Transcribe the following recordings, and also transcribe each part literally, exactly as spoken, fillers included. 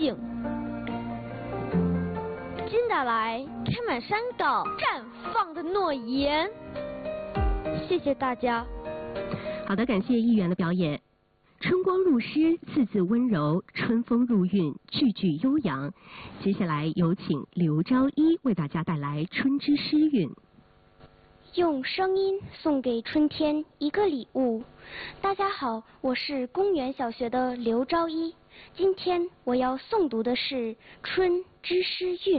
境。今带来开满山岗绽放的诺言。谢谢大家。 好的，感谢议员的表演。春光入诗，字字温柔；春风入韵，句句悠扬。接下来有请刘昭一为大家带来春之诗韵。 用声音送给春天一个礼物。大家好，我是公园小学的刘昭一。今天我要诵读的是《春之诗韵》。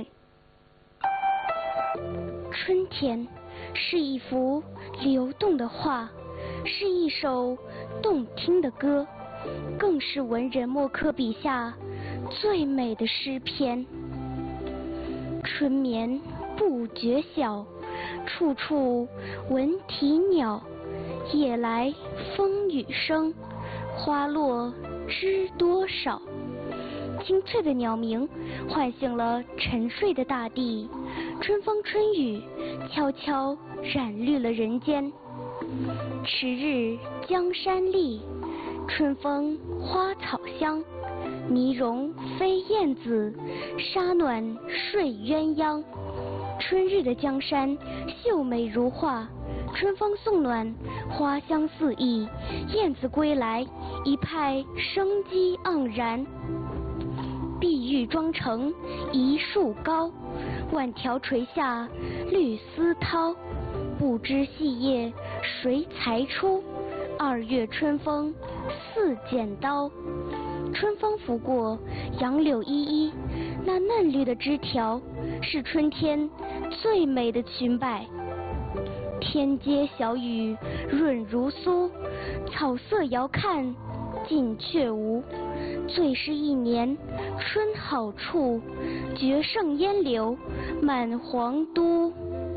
春天是一幅流动的画，是一首动听的歌，更是文人墨客笔下最美的诗篇。春眠不觉晓，处处闻啼鸟。夜来风雨声，花落知多少。清脆的鸟鸣唤醒了沉睡的大地，春风春雨悄悄染绿了人间。迟日江山丽，春风花草香。泥融飞燕子，沙暖睡鸳鸯。春日的江山秀美如画，春风送暖，花香四溢。燕子归来，一派生机盎然。碧玉妆成一树高，万条垂下绿丝绦。不知细叶谁裁出，二月春风似剪刀。春风拂过杨柳依依，那嫩绿的枝条是春天最美的裙摆。天街小雨润如酥，草色遥看近却无。最是一年春好处，绝胜烟柳满皇都。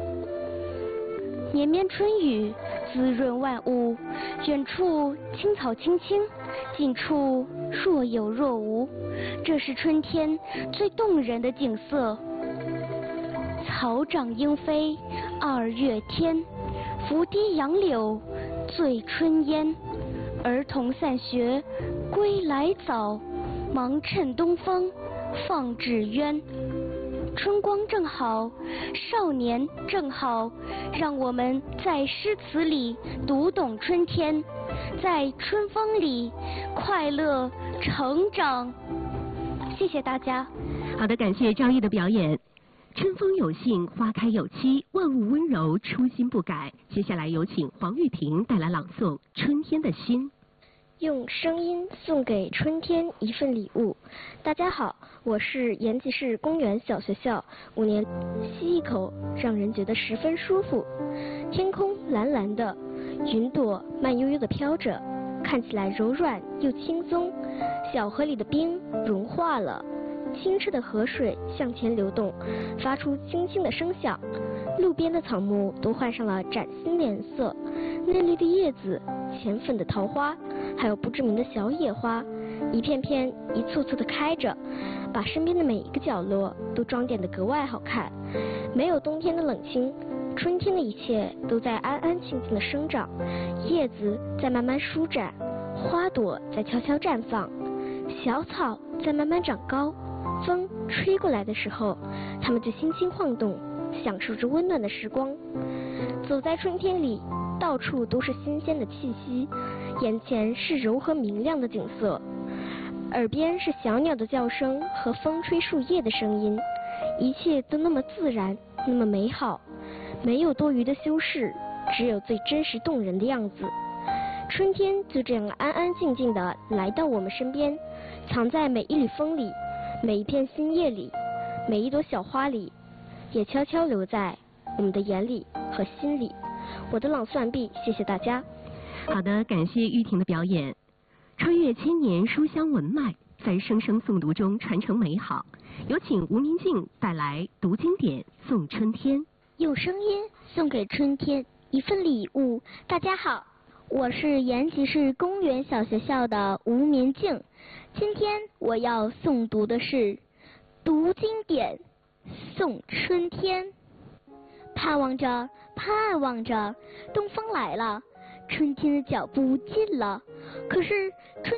绵绵春雨滋润万物，远处青草青青，近处若有若无。这是春天最动人的景色。草长莺飞二月天，拂堤杨柳醉春烟。儿童散学归来早，忙趁东风放纸鸢。春光正好，少年正好，让我们在诗词里读懂春天，在春风里快乐成长。谢谢大家。 好的，感谢赵毅的表演。春风有信，花开有期，万物温柔，初心不改。接下来有请黄玉萍带来朗诵《春天的心》。 用声音送给春天一份礼物。大家好，我是延吉市公园小学校五年。吸一口，让人觉得十分舒服。天空蓝蓝的，云朵慢悠悠地飘着，看起来柔软又轻松。小河里的冰融化了，清澈的河水向前流动，发出轻轻的声响。路边的草木都换上了崭新的颜色，嫩绿的叶子，浅粉的桃花，还有不知名的小野花，一片片一簇簇的开着，把身边的每一个角落都装点得格外好看。没有冬天的冷清，春天的一切都在安安静静的生长，叶子在慢慢舒展，花朵在悄悄绽放，小草在慢慢长高。风吹过来的时候，它们就轻轻晃动，享受着温暖的时光。走在春天里，到处都是新鲜的气息，眼前是柔和明亮的景色，耳边是小鸟的叫声和风吹树叶的声音，一切都那么自然，那么美好，没有多余的修饰，只有最真实动人的样子。春天就这样安安静静地来到我们身边，藏在每一缕风里，每一片新叶里，每一朵小花里，也悄悄留在我们的眼里和心里。我的朗诵完毕，谢谢大家。 好的，感谢玉婷的表演。穿越千年书香文脉，在声声诵读中传承美好。有请吴明静带来读经典送春天。 用声音送给春天一份礼物。大家好，我是延吉市公园小学校的吴明静。今天我要诵读的是读经典送春天。盼望着盼望着，东风来了，春天的脚步近了，可是春